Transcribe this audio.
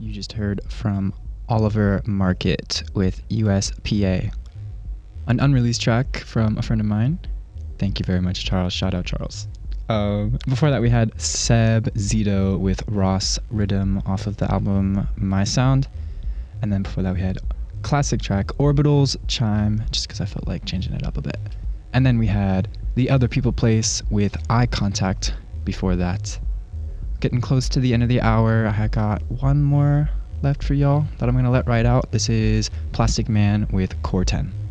You just heard from Oliver Market with USPA, an unreleased track from a friend of mine. Thank you very much, Charles. Shout out, Charles. Before that, we had Seb Zito with Ross Rhythm off of the album My Sound. And then before that, we had classic track Orbitals Chime, just because I felt like changing it up a bit. And then we had The Other People Place with Eye Contact before that. Getting close to the end of the hour. I got one more left for y'all that I'm going to let ride out. This is Plastic Man with Core 10.